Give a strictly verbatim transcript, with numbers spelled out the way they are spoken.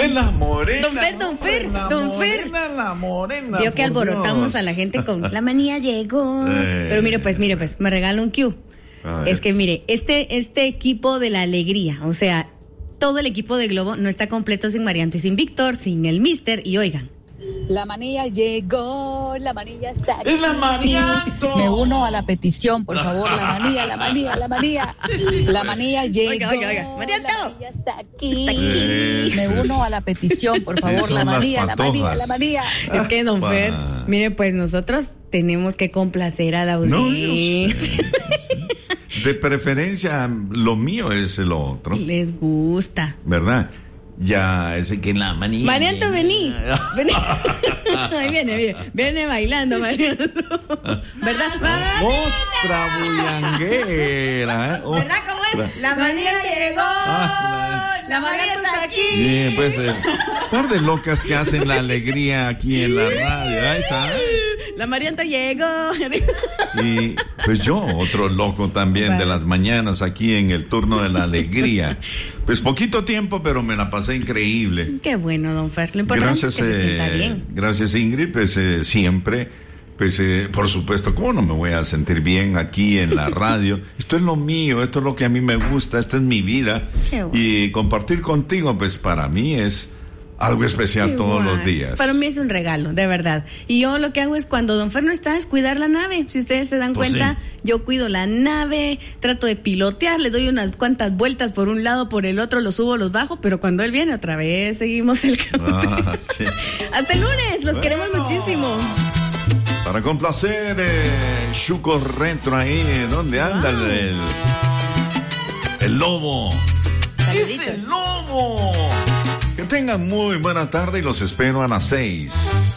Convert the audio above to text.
Es la morena. Don Fer, Don Fer, la Don Fer. morena, la morena. Vio que alborotamos Dios. a la gente con la manía llegó. Eh. Pero mire, pues, mire, pues, me regala un cue. Es que mire, este, este equipo de la alegría, o sea, todo el equipo de Globo no está completo sin Marianto y sin Víctor, sin el Mister, y oigan. La manilla llegó, la manilla está aquí. ¡Es la Marianto! Me uno a la petición, por favor, la manilla, la manilla, la manía. La manilla llegó. Oiga, oiga, oiga. Marianto. La manilla está aquí. Está aquí. Me uno a la petición, por favor, Son la las manilla, la manilla, patojas. la manilla. Es que, don Ah, Fer, pa. mire, pues nosotros tenemos que complacer a la No, yo audiencia. sé. De preferencia, lo mío es el otro, Les gusta. ¿verdad? Ya, ese que la manía. Marianto, vení. Vení. Ahí viene, viene, viene bailando, Marianto. ¿Verdad? Otra bullanguera, ¿eh? ¿Verdad cómo Otra. es? La manía llegó. Ah, la manía está aquí. Bien, pues, eh, par de locas que hacen la alegría aquí en la radio. Ahí está. La Marianto llegó. Y pues yo, otro loco también Vale. de las mañanas aquí en el turno de la alegría. Pues poquito tiempo, pero me la pasé increíble. Qué bueno, don Fer. Lo importante Gracias, es que se sienta eh, bien. gracias Ingrid, pues eh, siempre, pues eh, por supuesto, ¿cómo no me voy a sentir bien aquí en la radio? Esto es lo mío, esto es lo que a mí me gusta, esta es mi vida. Qué bueno. Y compartir contigo, pues para mí es algo especial todos Igual. los días. Para mí es un regalo, de verdad. Y yo lo que hago es cuando don Fer no está, es cuidar la nave. Si ustedes se dan Pues cuenta, sí. yo cuido la nave, trato de pilotear, le doy unas cuantas vueltas por un lado, por el otro, los subo, los bajo, pero cuando él viene otra vez seguimos el carrusel. Ah, sí. Hasta el lunes, los Bueno. queremos muchísimo. Para complacer, eh, Chuco Retro ahí, ¿dónde anda Wow. el, el lobo? ¡Es Saluditos. el lobo! Que tengan muy buena tarde y los espero a las seis.